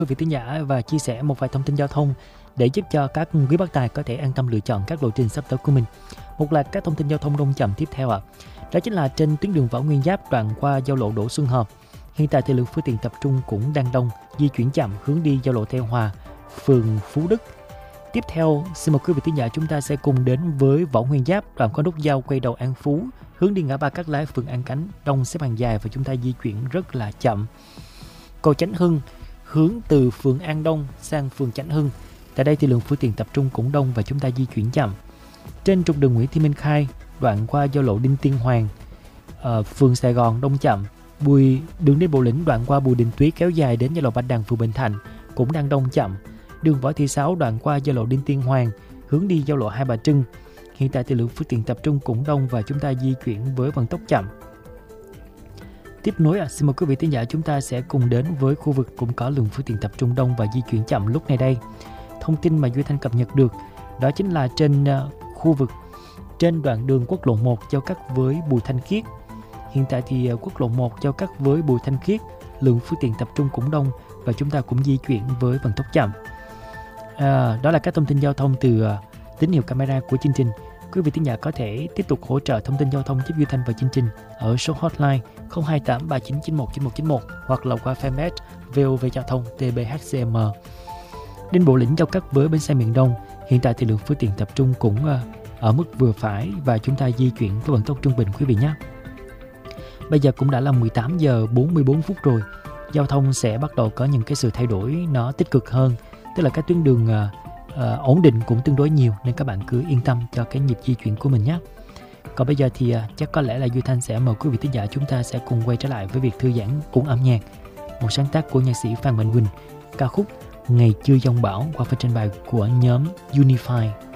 quý vị thính giả và chia sẻ một vài thông tin giao thông để giúp cho các quý bác tài có thể an tâm lựa chọn các lộ trình sắp tới của mình. Một loạt các thông tin giao thông đông chậm tiếp theo đó chính là trên tuyến đường Võ Nguyên Giáp đoạn qua giao lộ Đỗ Xuân Hợp. Hiện tại thì lượng phương tiện tập trung cũng đang đông, di chuyển chậm hướng đi giao lộ Theo Hòa, phường Phú Đức. Tiếp theo, xin mời quý vị thính giả chúng ta sẽ cùng đến với Võ Nguyên Giáp đoạn qua nút giao quay đầu An Phú, hướng đi ngã ba Cát Lái, phường An Khánh, đông xếp hàng dài và chúng ta di chuyển rất là chậm. Cầu Chánh Hưng hướng từ phường An Đông sang phường Chánh Hưng. Tại đây thì lượng phương tiện tập trung cũng đông và chúng ta di chuyển chậm. Trên trục đường Nguyễn Thị Minh Khai đoạn qua giao lộ Đinh Tiên Hoàng, phường Sài Gòn đông chậm. Đường đi Bộ Lĩnh đoạn qua Bùi Đình Túy kéo dài đến giao lộ Bạch Đằng, phường Bình Thạnh cũng đang đông chậm. Đường Võ Thị Sáu đoạn qua giao lộ Đinh Tiên Hoàng hướng đi giao lộ Hai Bà Trưng. Hiện tại thì lượng phương tiện tập trung cũng đông và chúng ta di chuyển với vận tốc chậm. Tiếp nối xin mời quý vị thính giả chúng ta sẽ cùng đến với khu vực cũng có lượng phương tiện tập trung đông và di chuyển chậm lúc này đây. Thông tin mà Duy Thanh cập nhật được đó chính là trên khu vực trên đoạn đường quốc lộ 1 giao cắt với Bùi Thanh Khiết. Hiện tại thì quốc lộ 1 giao cắt với Bùi Thanh Khiết, lượng phương tiện tập trung cũng đông và chúng ta cũng di chuyển với vận tốc chậm. Đó là các thông tin giao thông từ tín hiệu camera của chương trình. Quý vị thính giả có thể tiếp tục hỗ trợ thông tin giao thông giúp Duy Thanh và chương trình ở số hotline 028 3991 9191 hoặc là qua fanpage VOV Giao thông TBHCM. Đến Bộ Lĩnh giao cắt với bến xe miền Đông, hiện tại thì lượng phương tiện tập trung cũng ở mức vừa phải và chúng ta di chuyển với vận tốc trung bình quý vị nhé. Bây giờ cũng đã là 18 giờ 44 phút rồi. Giao thông sẽ bắt đầu có những cái sự thay đổi nó tích cực hơn, tức là các tuyến đường ổn định cũng tương đối nhiều, nên các bạn cứ yên tâm cho cái nhịp di chuyển của mình nhé. Còn bây giờ thì chắc có lẽ là Duy Thanh sẽ mời quý vị thính giả chúng ta sẽ cùng quay trở lại với việc thư giãn cùng âm nhạc, một sáng tác của nhạc sĩ Phan Mạnh Quỳnh, ca khúc Ngày Chưa Giông Bão qua phần trình bày của nhóm Unify.